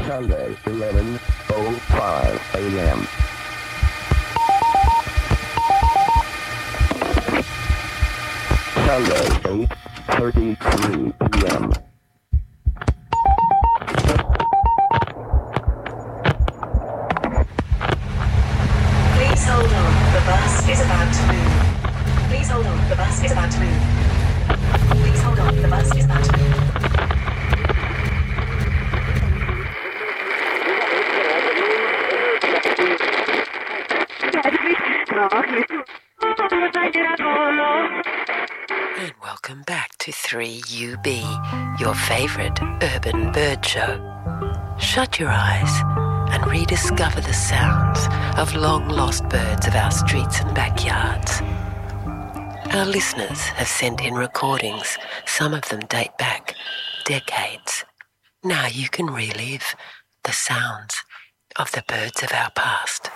Sunday, 11:05 a.m. Sunday, 8:33 p.m. Please hold on, the bus is about to move. Please hold on, the bus is about to move. Please hold on, the bus is about to move. And welcome back to 3UB, your favourite urban bird show. Shut your eyes and rediscover the sounds of long-lost birds of our streets and backyards. Our listeners have sent in recordings. Some of them date back decades. Now you can relive the sounds of the birds of our past.